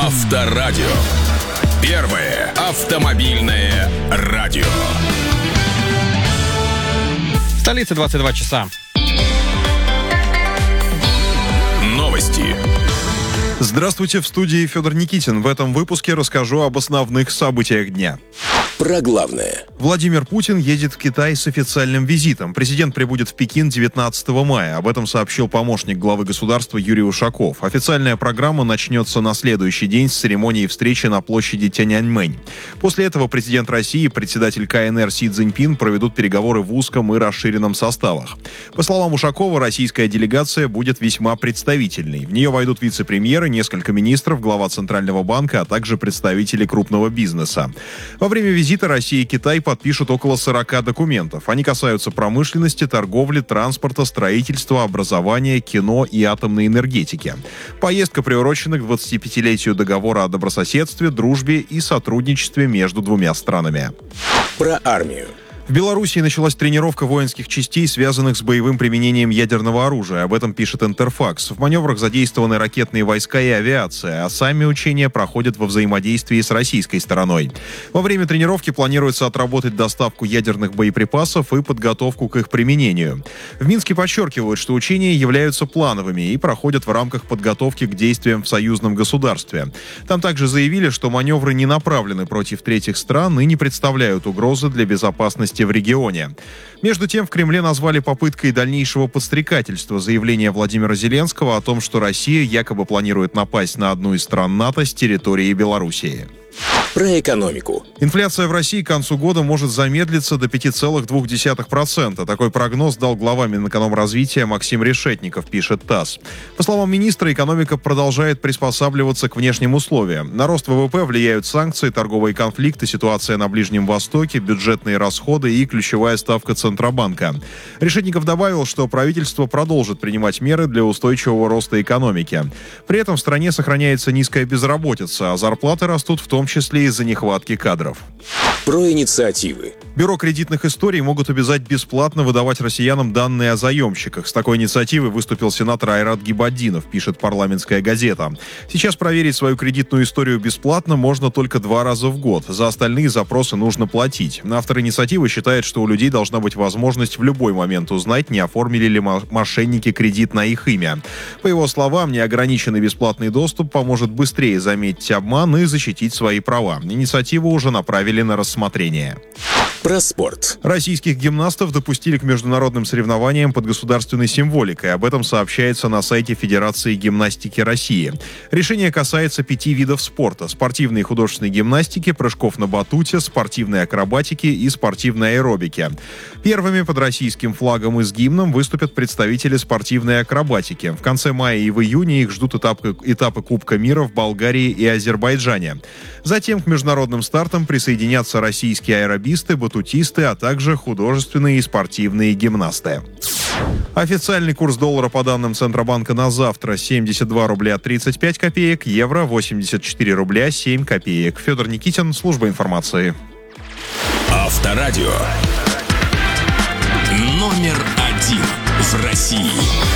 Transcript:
Авторадио. Первое автомобильное радио. В столице 22 часа. Новости. Здравствуйте, в студии Федор Никитин. В этом выпуске расскажу об основных событиях дня. Про главное. Владимир Путин едет в Китай с официальным визитом. Президент прибудет в Пекин 19 мая. Об этом сообщил помощник главы государства Юрий Ушаков. Официальная программа начнется на следующий день с церемонии встречи на площади Тяньаньмэнь. После этого президент России и председатель КНР Си Цзиньпин проведут переговоры в узком и расширенном составах. По словам Ушакова, российская делегация будет весьма представительной. В нее войдут вице-премьеры, несколько министров, глава Центрального банка, а также представители крупного бизнеса. Во время визита Россия и Китай подпишут около 40 документов. Они касаются промышленности, торговли, транспорта, строительства, образования, кино и атомной энергетики. Поездка приурочена к 25-летию договора о добрососедстве, дружбе и сотрудничестве между двумя странами. Про армию. В Белоруссии началась тренировка воинских частей, связанных с боевым применением ядерного оружия. Об этом пишет Интерфакс. В маневрах задействованы ракетные войска и авиация, а сами учения проходят во взаимодействии с российской стороной. Во время тренировки планируется отработать доставку ядерных боеприпасов и подготовку к их применению. В Минске подчеркивают, что учения являются плановыми и проходят в рамках подготовки к действиям в союзном государстве. Там также заявили, что маневры не направлены против третьих стран и не представляют угрозы для безопасности в регионе. Между тем, в Кремле назвали попыткой дальнейшего подстрекательства заявление Владимира Зеленского о том, что Россия якобы планирует напасть на одну из стран НАТО с территории Белоруссии. Про экономику. Инфляция в России к концу года может замедлиться до 5,2%. Такой прогноз дал глава Минэкономразвития Максим Решетников, пишет ТАСС. По словам министра, экономика продолжает приспосабливаться к внешним условиям. На рост ВВП влияют санкции, торговые конфликты, ситуация на Ближнем Востоке, бюджетные расходы и ключевая ставка Центробанка. Решетников добавил, что правительство продолжит принимать меры для устойчивого роста экономики. При этом в стране сохраняется низкая безработица, а зарплаты растут в том числе из-за нехватки кадров. Про инициативы. Бюро кредитных историй могут обязать бесплатно выдавать россиянам данные о заемщиках. С такой инициативой выступил сенатор Айрат Гибаддинов, пишет «Парламентская газета». Сейчас проверить свою кредитную историю бесплатно можно только 2 раза в год. За остальные запросы нужно платить. Автор инициативы считает, что у людей должна быть возможность в любой момент узнать, не оформили ли мошенники кредит на их имя. По его словам, неограниченный бесплатный доступ поможет быстрее заметить обман и защитить свои права. Инициативу уже направили на рассмотрение. Про спорт. Российских гимнастов допустили к международным соревнованиям под государственной символикой. Об этом сообщается на сайте Федерации гимнастики России. Решение касается 5 видов спорта: спортивной и художественной гимнастики, прыжков на батуте, спортивной акробатики и спортивной аэробики. Первыми под российским флагом и с гимном выступят представители спортивной акробатики. В конце мая и в июне их ждут этапы Кубка мира в Болгарии и Азербайджане. Затем к международным стартам присоединятся российские аэробисты, батутисты, а также художественные и спортивные гимнасты. Официальный курс доллара по данным Центробанка на завтра: 72 рубля 35 копеек, евро 84 рубля 7 копеек. Федор Никитин, служба информации. Авторадио. Номер 1 в России.